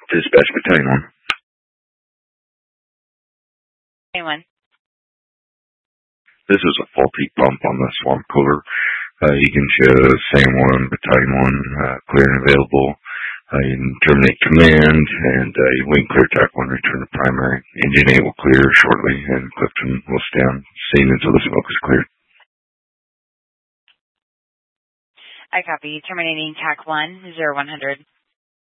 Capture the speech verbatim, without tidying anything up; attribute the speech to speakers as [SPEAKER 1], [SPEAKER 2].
[SPEAKER 1] Dispatch Battalion one.
[SPEAKER 2] Anyone?
[SPEAKER 1] This is a faulty pump on the swamp cooler. Uh, you can show SAM one, Battalion one, uh, clear and available. Uh, you can terminate command, and uh, you wing clear tack one, return to primary. Engine eight will clear shortly, and Clifton will stay on scene until the smoke is cleared.
[SPEAKER 2] I copy. Terminating T A C one, zero one hundred.